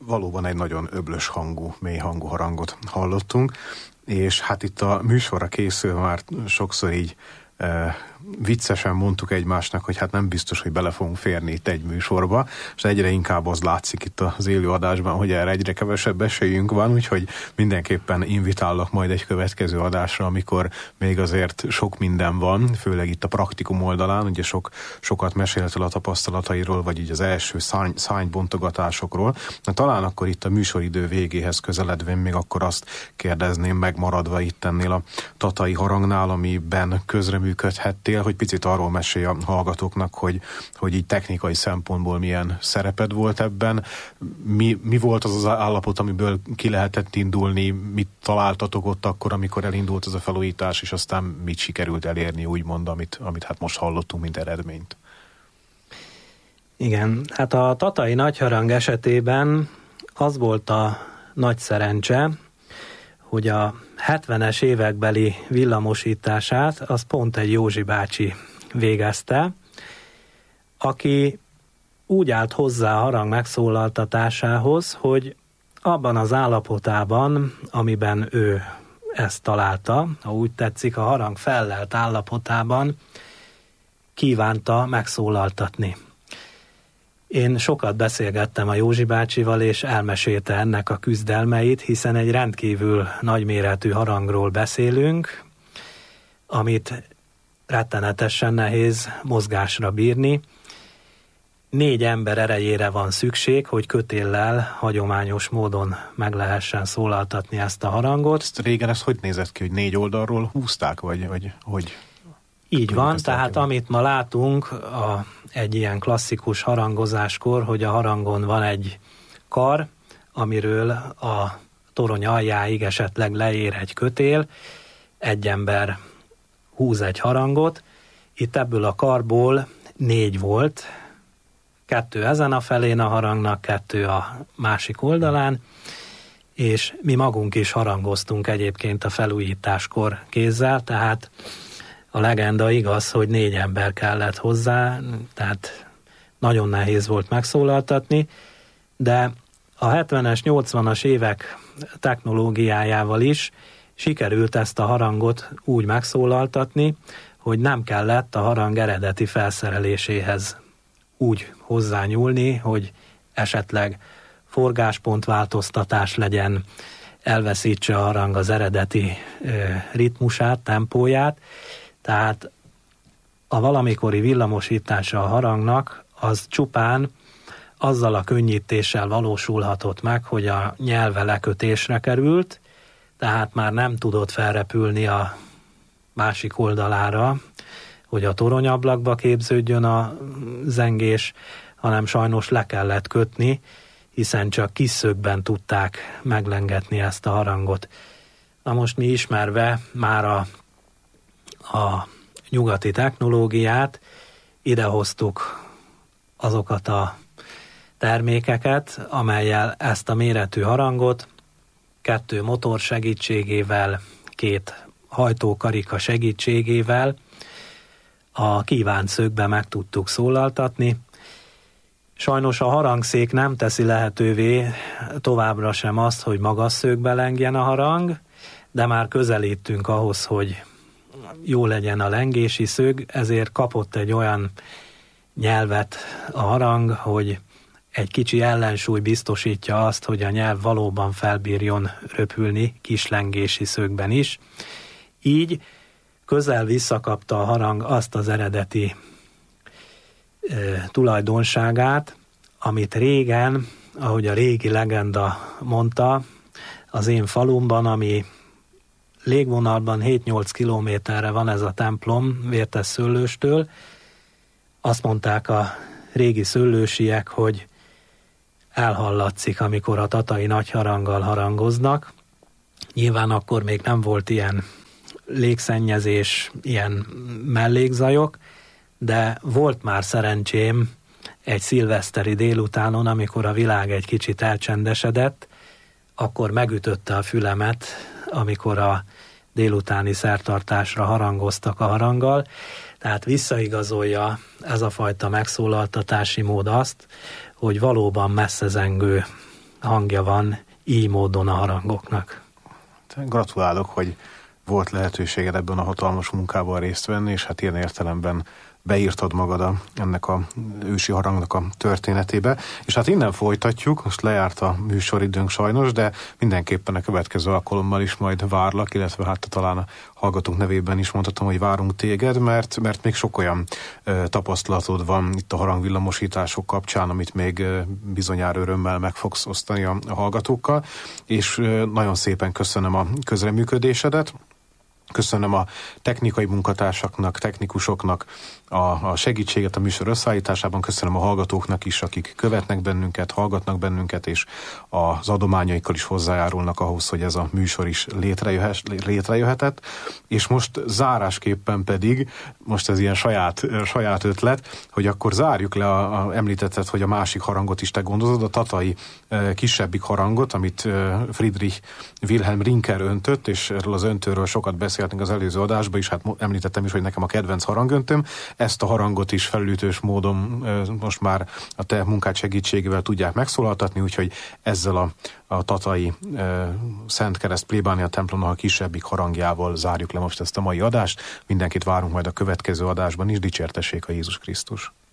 valóban egy nagyon öblös hangú, mély hangú harangot hallottunk, és hát itt a műsorra készülve már sokszor így viccesen mondtuk egymásnak, hogy hát nem biztos, hogy bele fogunk férni itt egy műsorba, és egyre inkább az látszik itt az élő adásban, hogy erre egyre kevesebb esélyünk van, úgyhogy mindenképpen invitállak majd egy következő adásra, amikor még azért sok minden van, főleg itt a praktikum oldalán, ugye sokat meséltél a tapasztalatairól, vagy így az első szánybontogatásokról. Na, talán akkor itt a műsoridő végéhez közeledvén még akkor azt kérdezném, megmaradva itt ennél a tatai harangnál, amiben közreműködhettél, hogy picit arról mesélj a hallgatóknak, hogy így technikai szempontból milyen szereped volt ebben, mi volt az az állapot, amiből ki lehetett indulni, mit találtatok ott akkor, amikor elindult ez a felújítás, és aztán mit sikerült elérni, úgymond, amit hát most hallottunk, mint eredményt. Igen, hát a tatai nagyharang esetében az volt a nagy szerencse, hogy a 70-es évekbeli villamosítását az pont egy Józsi bácsi végezte, aki úgy állt hozzá a harang megszólaltatásához, hogy abban az állapotában, amiben ő ezt találta, ha úgy tetszik, a harang fellelt állapotában kívánta megszólaltatni. Én sokat beszélgettem a Józsi bácsival, és elmesélte ennek a küzdelmeit, hiszen egy rendkívül nagyméretű harangról beszélünk, amit rettenetesen nehéz mozgásra bírni. 4 ember erejére van szükség, hogy kötéllel hagyományos módon meg lehessen szólaltatni ezt a harangot. Régen ez hogy nézett ki, hogy 4 oldalról húzták, vagy hogy? Így van, tehát amit ma látunk egy ilyen klasszikus harangozáskor, hogy a harangon van egy kar, amiről a torony aljáig esetleg leér egy kötél, egy ember húz egy harangot, itt ebből a karból 4 volt, 2 ezen a felén a harangnak, 2 a másik oldalán, és mi magunk is harangoztunk egyébként a felújításkor kézzel, tehát a legenda igaz, hogy 4 ember kellett hozzá, tehát nagyon nehéz volt megszólaltatni, de a 70-es, 80-as évek technológiájával is sikerült ezt a harangot úgy megszólaltatni, hogy nem kellett a harang eredeti felszereléséhez úgy hozzányúlni, hogy esetleg forgáspontváltoztatás legyen, elveszítse a harang az eredeti ritmusát, tempóját. Tehát a valamikori villamosítása a harangnak az csupán azzal a könnyítéssel valósulhatott meg, hogy a nyelve lekötésre került, tehát már nem tudott felrepülni a másik oldalára, hogy a toronyablakba képződjön a zengés, hanem sajnos le kellett kötni, hiszen csak kis szögben tudták meglengetni ezt a harangot. Na most mi ismerve már a nyugati technológiát, idehoztuk azokat a termékeket, amellyel ezt a méretű harangot 2 motor segítségével, 2 hajtókarika segítségével a kívánt szögbe meg tudtuk szólaltatni. Sajnos a harangszék nem teszi lehetővé továbbra sem azt, hogy magas szögbe lengjen a harang, de már közelítünk ahhoz, hogy jó legyen a lengési szög, ezért kapott egy olyan nyelvet a harang, hogy egy kicsi ellensúly biztosítja azt, hogy a nyelv valóban felbírjon röpülni kis lengési szögben is. Így közel visszakapta a harang azt az eredeti tulajdonságát, amit régen, ahogy a régi legenda mondta, az én falumban, ami légvonalban 7-8 kilométerre van ez a templom Vértes Szőlőstől, azt mondták a régi szőlősiek, hogy elhallatszik, amikor a tatai nagyharanggal harangoznak. Nyilván akkor még nem volt ilyen légszennyezés, ilyen mellékzajok, de volt már szerencsém egy szilveszteri délutánon, amikor a világ egy kicsit elcsendesedett, akkor megütötte a fülemet, amikor a délutáni szertartásra harangoztak a haranggal, tehát visszaigazolja ez a fajta megszólaltatási mód azt, hogy valóban messzezengő hangja van így módon a harangoknak. Gratulálok, hogy volt lehetőséged ebben a hatalmas munkában részt venni, és hát ilyen értelemben beírtad magad ennek a ősi harangnak a történetébe. És hát innen folytatjuk, most lejárt a műsoridőnk sajnos, de mindenképpen a következő alkalommal is majd várlak, illetve hát talán a hallgatók nevében is mondhatom, hogy várunk téged, mert még sok olyan tapasztalatod van itt a harangvillamosítások kapcsán, amit még bizonyára örömmel meg fogsz osztani a hallgatókkal, és nagyon szépen köszönöm a közreműködésedet. Köszönöm a technikai munkatársaknak, technikusoknak a segítséget a műsor összeállításában, köszönöm a hallgatóknak is, akik követnek bennünket, hallgatnak bennünket, és az adományaikkal is hozzájárulnak ahhoz, hogy ez a műsor is létrejöhetett. És most zárásképpen pedig, most ez ilyen saját ötlet, hogy akkor zárjuk le említetted, hogy a másik harangot is te gondozod, a tatai kisebbik harangot, amit Friedrich Wilhelm Rinker öntött, és erről az öntőről sokat beszéltünk az előző adásban is, hát említettem is, hogy nekem a kedvenc harangöntőm. Ezt a harangot is felütős módon most már a te munkád segítségével tudják megszólaltatni, úgyhogy ezzel a tatai Szent Kereszt plébánia templomnak a kisebbik harangjával zárjuk le most ezt a mai adást. Mindenkit várunk majd a következő adásban is, dicsértessék a Jézus Krisztus.